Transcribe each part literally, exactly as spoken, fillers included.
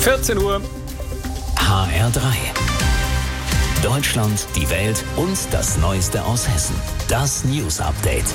vierzehn Uhr. H R drei. Deutschland, die Welt und das Neueste aus Hessen. Das News Update.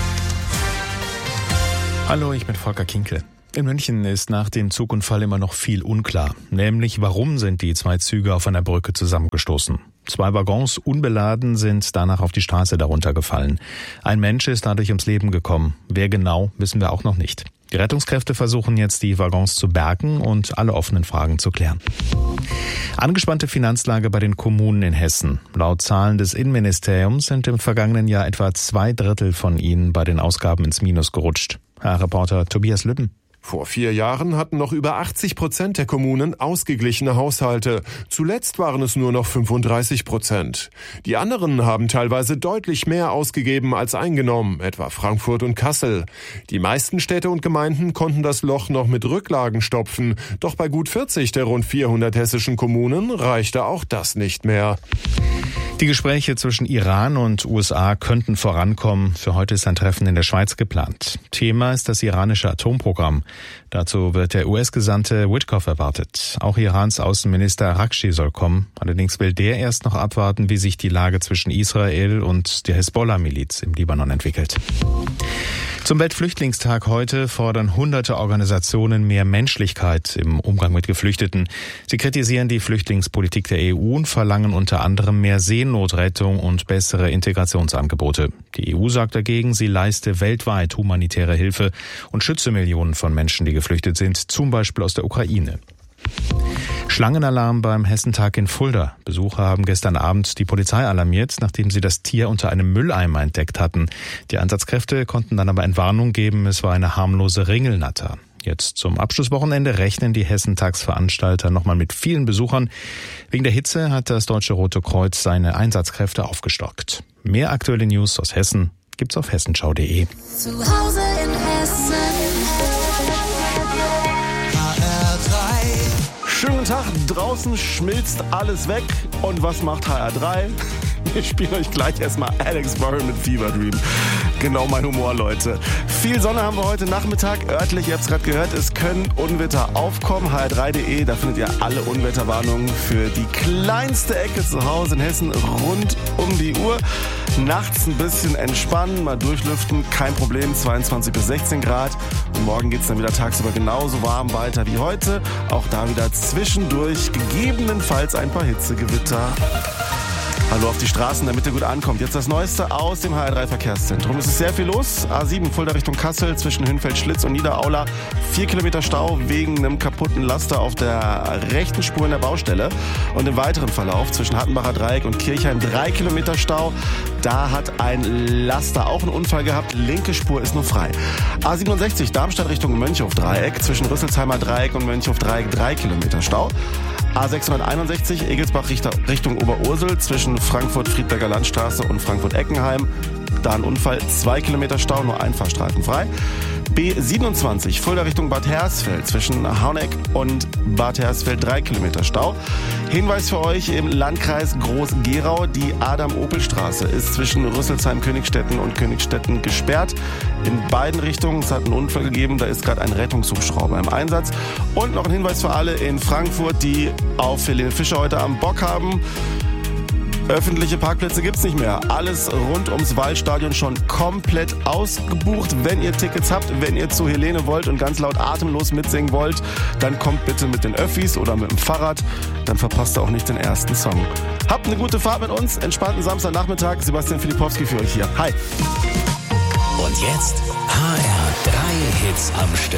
Hallo, ich bin Volker Kinkel. In München ist nach dem Zugunfall immer noch viel unklar. Nämlich, warum sind die zwei Züge auf einer Brücke zusammengestoßen? Zwei Waggons unbeladen sind danach auf die Straße darunter gefallen. Ein Mensch ist dadurch ums Leben gekommen. Wer genau, wissen wir auch noch nicht. Die Rettungskräfte versuchen jetzt, die Waggons zu bergen und alle offenen Fragen zu klären. Angespannte Finanzlage bei den Kommunen in Hessen. Laut Zahlen des Innenministeriums sind im vergangenen Jahr etwa zwei Drittel von ihnen bei den Ausgaben ins Minus gerutscht. Herr Reporter Tobias Lübben. Vor vier Jahren hatten noch über achtzig Prozent der Kommunen ausgeglichene Haushalte. Zuletzt waren es nur noch fünfunddreißig Prozent. Die anderen haben teilweise deutlich mehr ausgegeben als eingenommen, etwa Frankfurt und Kassel. Die meisten Städte und Gemeinden konnten das Loch noch mit Rücklagen stopfen. Doch bei gut vierzig der rund vierhundert hessischen Kommunen reichte auch das nicht mehr. Die Gespräche zwischen Iran und U S A könnten vorankommen. Für heute ist ein Treffen in der Schweiz geplant. Thema ist das iranische Atomprogramm. Dazu wird der U S-Gesandte Witkoff erwartet. Auch Irans Außenminister Araghchi soll kommen. Allerdings will der erst noch abwarten, wie sich die Lage zwischen Israel und der Hisbollah-Miliz im Libanon entwickelt. Zum Weltflüchtlingstag heute fordern hunderte Organisationen mehr Menschlichkeit im Umgang mit Geflüchteten. Sie kritisieren die Flüchtlingspolitik der E U und verlangen unter anderem mehr Seenotrettung und bessere Integrationsangebote. Die E U sagt dagegen, sie leiste weltweit humanitäre Hilfe und schütze Millionen von Menschen, die geflüchtet sind, zum Beispiel aus der Ukraine. Schlangenalarm beim Hessentag in Fulda. Besucher haben gestern Abend die Polizei alarmiert, nachdem sie das Tier unter einem Mülleimer entdeckt hatten. Die Einsatzkräfte konnten dann aber Entwarnung geben, es war eine harmlose Ringelnatter. Jetzt zum Abschlusswochenende rechnen die Hessentagsveranstalter nochmal mit vielen Besuchern. Wegen der Hitze hat das Deutsche Rote Kreuz seine Einsatzkräfte aufgestockt. Mehr aktuelle News aus Hessen gibt's auf hessenschau punkt de. Zu Hause in Hessen. Schönen guten Tag, draußen schmilzt alles weg. Und was macht H R drei? Wir spielen euch gleich erstmal Alex Burrow mit Fever Dream. Genau mein Humor, Leute. Viel Sonne haben wir heute Nachmittag. Örtlich, ihr habt es gerade gehört, es können Unwetter aufkommen. H R drei punkt de, da findet ihr alle Unwetterwarnungen für die kleinste Ecke zu Hause in Hessen rund um die Uhr. Nachts ein bisschen entspannen, mal durchlüften, kein Problem, zweiundzwanzig bis sechzehn Grad. Und morgen geht es dann wieder tagsüber genauso warm weiter wie heute. Auch da wieder zwischendurch gegebenenfalls ein paar Hitzegewitter. Hallo auf die Straßen, damit ihr gut ankommt. Jetzt das Neueste aus dem H R drei Verkehrszentrum. Es ist sehr viel los. A sieben Fulda Richtung Kassel zwischen Hünfeld-Schlitz und Niederaula. Vier Kilometer Stau wegen einem kaputten Laster auf der rechten Spur in der Baustelle. Und im weiteren Verlauf zwischen Hattenbacher Dreieck und Kirchheim drei Kilometer Stau. Da hat ein Laster auch einen Unfall gehabt. Linke Spur ist nur frei. A siebenundsechzig Darmstadt Richtung Mönchhof Dreieck zwischen Rüsselsheimer Dreieck und Mönchhof Dreieck drei Kilometer Stau. A sechshunderteinundsechzig Egelsbach Richtung Oberursel zwischen Frankfurt-Friedberger Landstraße und Frankfurt-Eckenheim. Da ein Unfall, zwei Kilometer Stau, nur ein Fahrstreifen frei. B siebenundzwanzig Fulda Richtung Bad Hersfeld zwischen Hauneck und Bad Hersfeld drei Kilometer Stau. Hinweis für euch im Landkreis Groß-Gerau, die Adam-Opel-Straße ist zwischen Rüsselsheim-Königstetten und Königstetten gesperrt. In beiden Richtungen, es hat einen Unfall gegeben, da ist gerade ein Rettungshubschrauber im Einsatz. Und noch ein Hinweis für alle in Frankfurt, die auf Helene Fischer heute am Bock haben. Öffentliche Parkplätze gibt's nicht mehr. Alles rund ums Waldstadion schon komplett ausgebucht. Wenn ihr Tickets habt, wenn ihr zu Helene wollt und ganz laut atemlos mitsingen wollt, dann kommt bitte mit den Öffis oder mit dem Fahrrad. Dann verpasst ihr auch nicht den ersten Song. Habt eine gute Fahrt mit uns. Entspannten Samstagnachmittag. Sebastian Filipowski für euch hier. Hi. Und jetzt H R drei Hits am Stück.